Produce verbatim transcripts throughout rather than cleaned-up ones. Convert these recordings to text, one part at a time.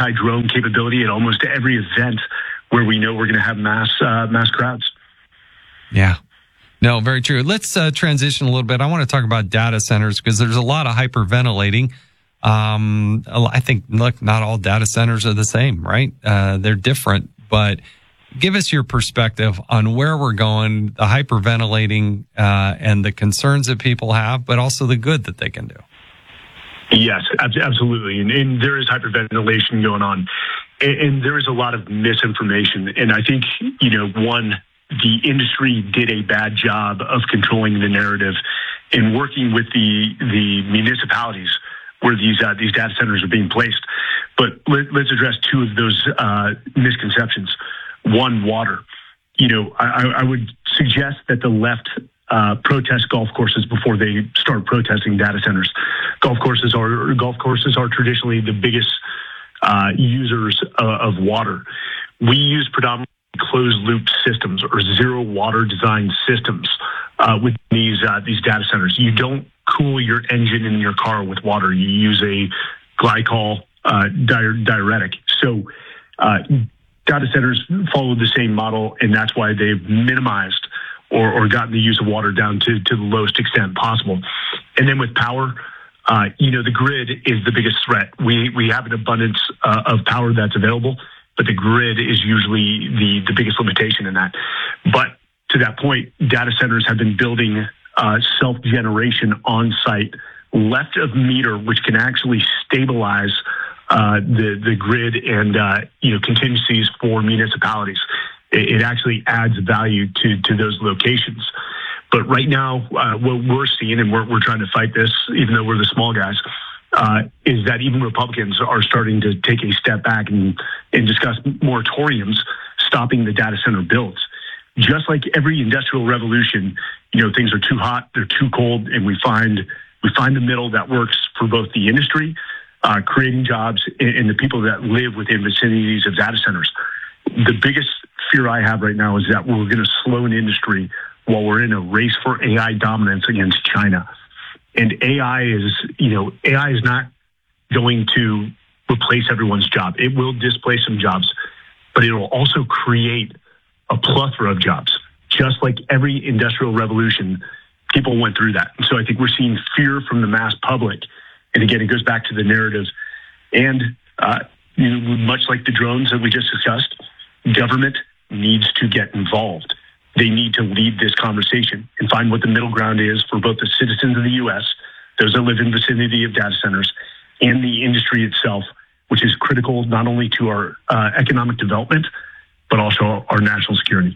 anti-drone capability at almost every event where we know we're going to have mass uh, mass crowds. Yeah. No, very true. Let's uh, transition a little bit. I want to talk about data centers because there's a lot of hyperventilating. Um, I think, look, not all data centers are the same, right? Uh, they're different, but give us your perspective on where we're going, the hyperventilating uh, and the concerns that people have, but also the good that they can do. Yes, absolutely. And, and there is hyperventilation going on. And, and there is a lot of misinformation. And I think, you know, one, the industry did a bad job of controlling the narrative and working with the the municipalities where these uh, these data centers are being placed. But let, let's address two of those uh, misconceptions. One, water. You know, I, I would suggest that the left uh, protest golf courses before they start protesting data centers. Golf courses are golf courses are traditionally the biggest uh, users uh, of water. We use predominantly closed loop systems or zero water design systems uh, with these uh, these data centers. You don't cool your engine in your car with water. You use a glycol uh, di- diuretic. So uh, data centers follow the same model, and that's why they've minimized or, or gotten the use of water down to, to the lowest extent possible. And then with power, uh, you know, the grid is the biggest threat. We we have an abundance uh, of power that's available, but the grid is usually the, the biggest limitation in that. But to that point, data centers have been building uh, self-generation on-site left of meter, which can actually stabilize uh, the, the grid and, uh, you know, contingencies for municipalities. It, it actually adds value to, to those locations. But right now, uh, what we're seeing, and we're, we're trying to fight this, even though we're the small guys, Uh, is that even Republicans are starting to take a step back and, and discuss moratoriums stopping the data center builds. Just like every industrial revolution, you know, things are too hot, they're too cold, and we find we find the middle that works for both the industry, uh, creating jobs, and, and the people that live within vicinities of data centers. The biggest fear I have right now is that we're going to slow an industry while we're in a race for A I dominance against China. And A I is, you know, A I is not going to replace everyone's job. It will displace some jobs, but it will also create a plethora of jobs. Just like every industrial revolution, people went through that. And so I think we're seeing fear from the mass public. And again, it goes back to the narrative. And uh, you know, much like the drones that we just discussed, government needs to get involved. They need to lead this conversation and find what the middle ground is for both the citizens of the U S, those that live in the vicinity of data centers, and the industry itself, which is critical not only to our uh, economic development, but also our national security.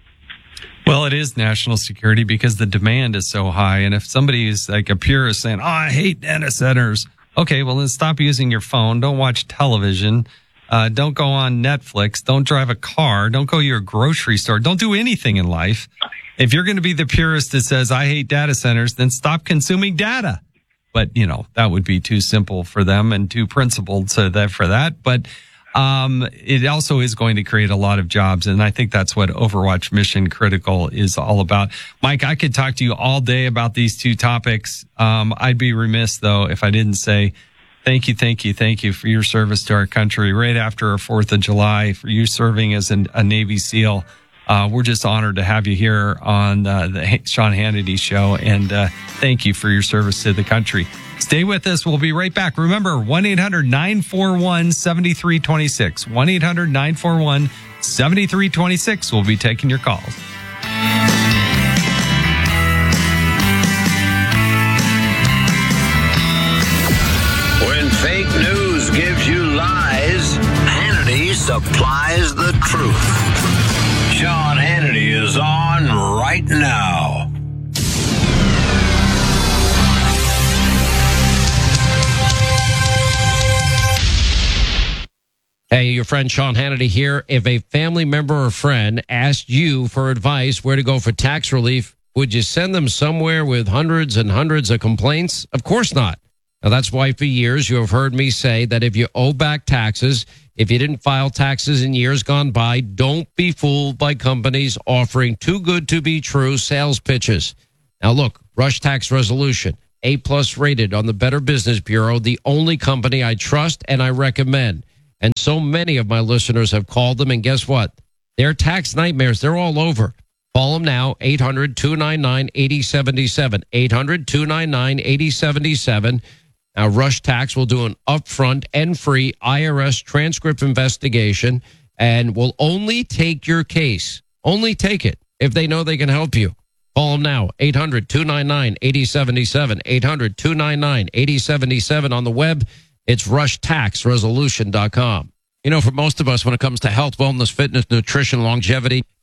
Well, it is national security because the demand is so high. And if somebody is like a purist saying, oh, I hate data centers. Okay, well, then stop using your phone. Don't watch television. Uh, don't go on Netflix. Don't drive a car. Don't go to your grocery store. Don't do anything in life. If you're going to be the purist that says, I hate data centers, then stop consuming data. But, you know, that would be too simple for them and too principled so that for that. But um, it also is going to create a lot of jobs. And I think that's what Overwatch Mission Critical is all about. Mike, I could talk to you all day about these two topics. Um, I'd be remiss, though, if I didn't say Thank you, thank you, thank you for your service to our country right after our fourth of July, for you serving as an, a Navy SEAL. Uh, we're just honored to have you here on uh, the Sean Hannity Show, and uh, thank you for your service to the country. Stay with us. We'll be right back. Remember, one eight hundred nine four one seven three two six. one eight hundred nine four one seven three two six. We'll be taking your calls. Fake news gives you lies. Hannity supplies the truth. Sean Hannity is on right now. Hey, your friend Sean Hannity here. If a family member or friend asked you for advice where to go for tax relief, would you send them somewhere with hundreds and hundreds of complaints? Of course not. Now, that's why for years you have heard me say that if you owe back taxes, if you didn't file taxes in years gone by, don't be fooled by companies offering too good to be true sales pitches. Now, look, Rush Tax Resolution, A plus rated on the Better Business Bureau, the only company I trust and I recommend. And so many of my listeners have called them, and guess what? Their tax nightmares, they're all over. Call them now, eight hundred, two nine nine, eight oh seven seven, eight hundred, two nine nine, eight oh seven seven. Now, Rush Tax will do an upfront and free I R S transcript investigation and will only take your case. Only take it if they know they can help you. Call them now, eight hundred, two nine nine, eight oh seven seven, eight hundred, two nine nine, eight oh seven seven. On the web, it's rush tax resolution dot com. You know, for most of us, when it comes to health, wellness, fitness, nutrition, longevity,